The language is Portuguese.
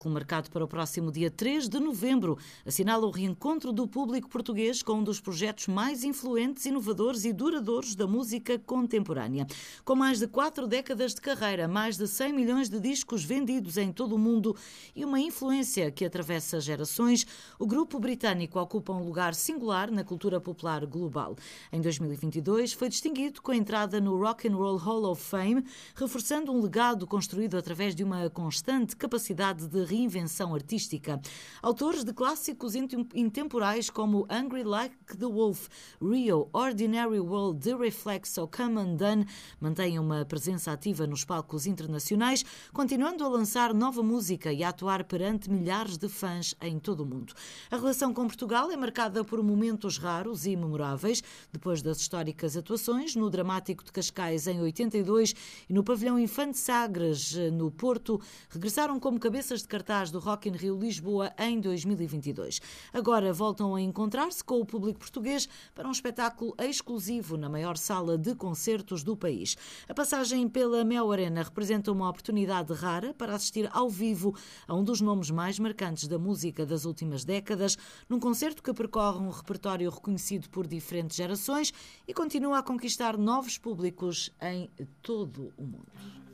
Marcado para o próximo dia 3 de novembro, assinala o reencontro do público português com um dos projetos mais influentes, inovadores e duradouros da música contemporânea. Com mais de 4 décadas de carreira, mais de 100 milhões de discos vendidos em todo o mundo e uma influência que atravessa gerações, o grupo britânico ocupa um lugar singular na cultura popular global. Em 2022 foi distinguido com a entrada no Rock and Roll Hall of Fame, reforçando um legado construído através de uma constante capacidade de reinvenção artística. Autores de clássicos intemporais como Hungry Like the Wolf, Rio, Ordinary World, The Reflex ou Come Undone mantêm uma presença ativa nos palcos internacionais, continuando a lançar nova música e a atuar perante milhares de fãs em todo o mundo. A relação com Portugal é marcada por momentos raros e memoráveis, depois das históricas atuações no Dramático de Cascais em 82 e no Pavilhão Infante Sagres, no Porto, regressaram como cabeças de cartaz do Rock in Rio Lisboa em 2022. Agora voltam a encontrar-se com o público português para um espetáculo exclusivo na maior sala de concertos do país. A passagem pela Mel Arena representa uma oportunidade rara para assistir ao vivo a um dos nomes mais marcantes da música das últimas décadas, num concerto que percorre um repertório reconhecido por diferentes gerações e continua a conquistar novos públicos em todo o mundo.